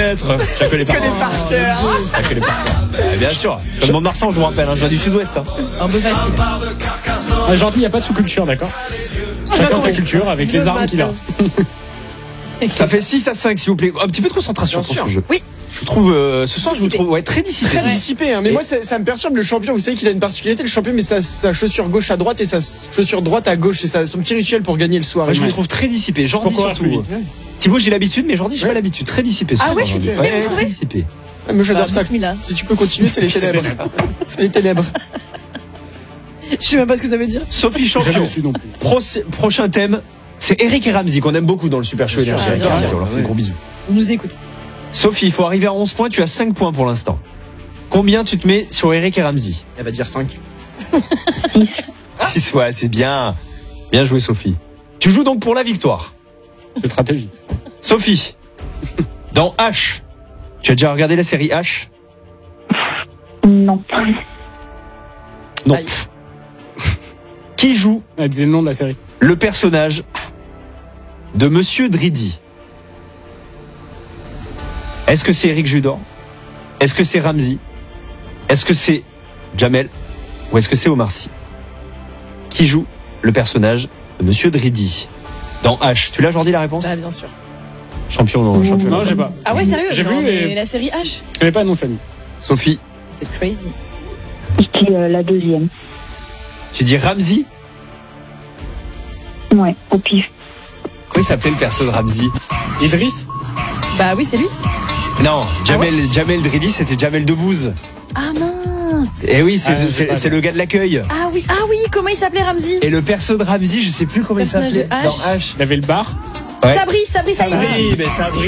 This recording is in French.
connaître. Je la connais par cœur. Bien sûr. Je demande Marsan, je vous rappelle, je viens du sud-ouest. Un peu facile. Gentil, il n'y a pas de sous-culture, d'accord. Chacun sa culture avec les armes qu'il a. Ça fait 6-5, s'il vous plaît. Un petit peu de concentration sur ce jeu. Oui. Je vous trouve, ce soir, je vous trouve très dissipé. Très dissipé, hein. Mais moi, ça me perturbe. Le champion, vous savez qu'il a une particularité. Le champion met sa chaussure gauche à droite et sa chaussure droite à gauche. C'est son petit rituel pour gagner le soir. Et je vous trouve très dissipé. Jordi surtout. Thibaut, j'ai l'habitude, mais Jordi, j'ai pas l'habitude. Très dissipé. Ah ouais, je suis dissipé, vous trouvez ? Très dissipé. Moi, j'adore ça. Bismillah. Si tu peux continuer, c'est les ténèbres. C'est les ténèbres. Je sais même pas ce que ça veut dire. Sophie Jamais Champion. su non plus. Prochain thème, c'est Eric et Ramzy qu'on aime beaucoup dans le Super Show Énergie. bien sûr. On leur fait un gros bisou. On nous écoute. Sophie, il faut arriver à 11 points. Tu as 5 points pour l'instant. Combien tu te mets sur Eric et Ramzy ? Elle va dire 5. 6, ouais, c'est bien. Bien joué, Sophie. Tu joues donc pour la victoire. C'est stratégie. Sophie, dans H, tu as déjà regardé la série H ? Non. Non. Aïe. Qui joue Elle disait le nom de la série. le personnage de Monsieur Dridi ? Est-ce que c'est Eric Judor ? Est-ce que c'est Ramzy ? Est-ce que c'est Jamel ? Ou est-ce que c'est Omar Sy ? Qui joue le personnage de Monsieur Dridi dans H ? Tu l'as, Jordi, la réponse ? Bah, bien sûr. Champion, non, champion. Non, j'ai pas. Ah ouais, sérieux ? J'ai Non, vu, mais mais la série H, je connais pas le nom de famille. Sophie, c'est crazy. Je dis la deuxième. tu dis Ramzy ? Ouais, au pif. Comment il s'appelait le perso de Ramzy ? Idriss. Bah oui, c'est lui. Non, Jamel Dridi, c'était Jamel Debbouze. Ah mince. Et oui, j'ai pas c'est le gars de l'accueil. Ah oui, comment il s'appelait Ramzy ? Et le perso de Ramzy, je sais plus comment il Personnage s'appelait. de H. Dans H. Il avait le bar. Ouais. Sabri, ça y est. Mais Sabri.